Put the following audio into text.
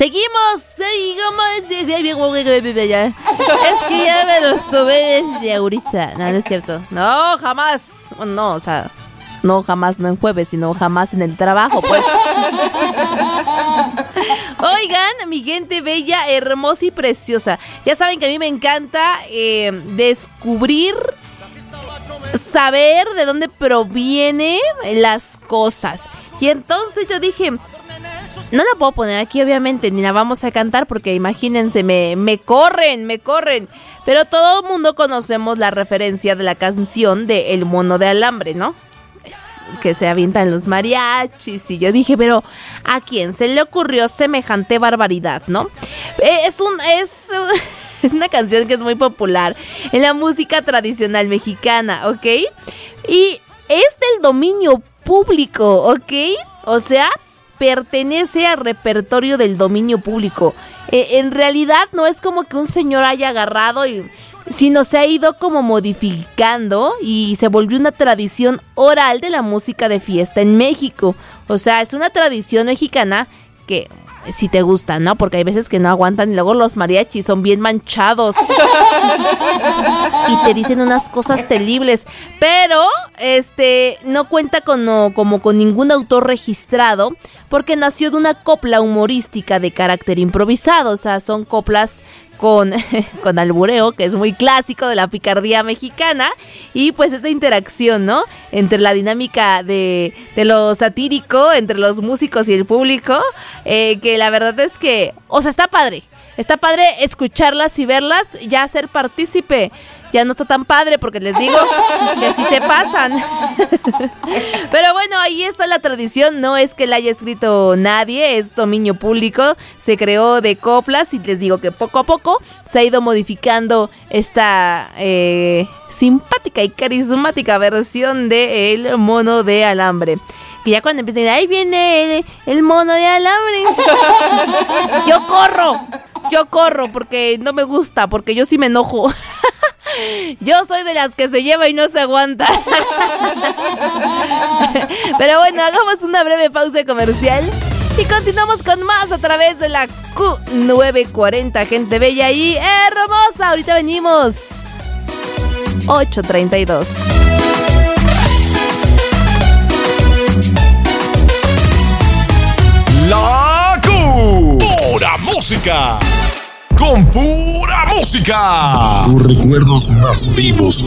Seguimos. Es que ya me los tomé desde ahorita. No, no es cierto. No, jamás. No, o sea, no jamás, no en jueves, sino jamás en el trabajo, pues. Oigan, mi gente bella, hermosa y preciosa. Ya saben que a mí me encanta descubrir, saber de dónde provienen las cosas. Y entonces yo dije, no la puedo poner aquí obviamente, ni la vamos a cantar porque imagínense, me corren. Pero todo el mundo conocemos la referencia de la canción de El Mono de Alambre, ¿no? Que se avientan los mariachis. Y yo dije, pero ¿a quién se le ocurrió semejante barbaridad, no? Es una canción que es muy popular en la música tradicional mexicana, ¿ok? Y es del dominio público, ¿ok? O sea, pertenece al repertorio del dominio público. En realidad no es como que un señor haya agarrado sino se ha ido como modificando y se volvió una tradición oral de la música de fiesta en México. O sea, es una tradición mexicana que si te gusta, ¿no? Porque hay veces que no aguantan y luego los mariachis son bien manchados y te dicen unas cosas terribles. Pero no cuenta como con ningún autor registrado porque nació de una copla humorística de carácter improvisado. O sea, son coplas con albureo, que es muy clásico de la picardía mexicana, y pues esta interacción, ¿no? Entre la dinámica de lo satírico, entre los músicos y el público, que la verdad es que, o sea, está padre escucharlas y verlas, ya ser partícipe. Ya no está tan padre porque les digo que sí se pasan. Pero bueno, ahí está la tradición. No es que la haya escrito nadie, es dominio público. Se creó de coplas y les digo que poco a poco se ha ido modificando esta simpática y carismática versión de El Mono de Alambre. Que ya cuando empiezan, ahí viene el mono de alambre. Yo corro porque no me gusta, porque yo sí me enojo. Yo soy de las que se lleva y no se aguanta. Pero bueno, hagamos una breve pausa comercial y continuamos con más a través de la Q940, gente bella y hermosa. Ahorita venimos. 8:32. La Q. Pura música. Con pura música. Tus recuerdos más vivos